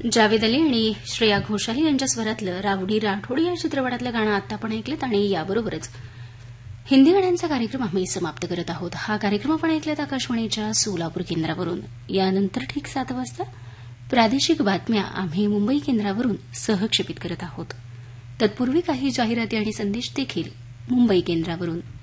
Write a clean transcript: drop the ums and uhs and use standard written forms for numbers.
जावेद अली आणि श्रेया घोषाल यांच्या स्वरातलं रावडी राठोड या चित्रपटातलं गाणं आता आपण ऐकलं आणि याबरोबरच हिंदी गाण्यांचा कार्यक्रम आम्ही समाप्त करत आहोत. हा कार्यक्रम आपण ऐकलात आकाशवाणीच्या सोलापूर केंद्रावरून. यानंतर ठीक 7 वाजता प्रादेशिक बातम्या आम्ही मुंबई केंद्रावरून सहक्षेपित करत आहोत. तत्पूर्वी काही जाहिराती आणि संदेश देखील मुंबई केंद्रावरून.